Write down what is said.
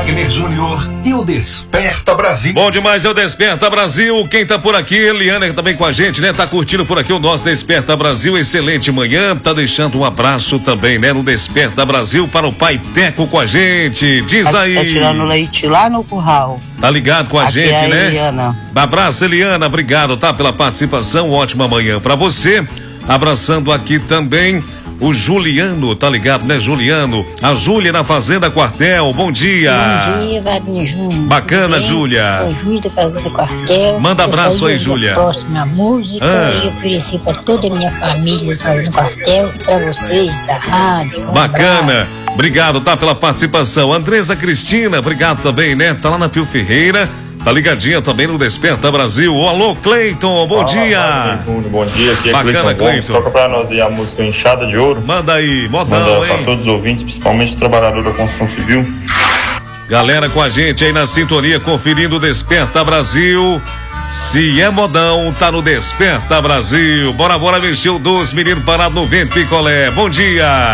Wagner Júnior e o Desperta Brasil. Bom demais, é o Desperta Brasil. Quem tá por aqui, Eliana também com a gente, né? Tá curtindo por aqui o nosso Desperta Brasil. Excelente manhã. Tá deixando um abraço também, né? No Desperta Brasil para o pai Teco com a gente. Diz aí. Tá tirando leite lá no curral. Tá ligado com a gente, é a né? Eliana. Abraço, Eliana. Obrigado, tá? Pela participação. Ótima manhã pra você. Abraçando aqui também o Juliano, tá ligado, né, Juliano? A Júlia na Fazenda Quartel, bom dia. Bom dia, Wagner Júnior. Bacana, Júlia. Sou Júlia da Fazenda Quartel. Manda abraço aí, Júlia. Próxima música, eu ofereci pra toda a minha família da Fazenda Quartel e pra vocês da rádio. Bacana. Obrigado, tá, pela participação. Andresa Cristina, obrigado também, né? Tá lá na Pio Ferreira. Tá ligadinha também no Desperta Brasil. Alô, Cleiton, bom dia. Bom dia, aqui é Bacana, Cleiton. Toca pra nós aí a música Enxada de Ouro. Manda aí, modão, manda hein? pra todos os ouvintes, principalmente os trabalhadores da construção civil. Galera com a gente aí na sintonia, conferindo o Desperta Brasil. Se é modão, tá no Desperta Brasil. Bora mexer o doce, menino parado no vento picolé. Bom dia.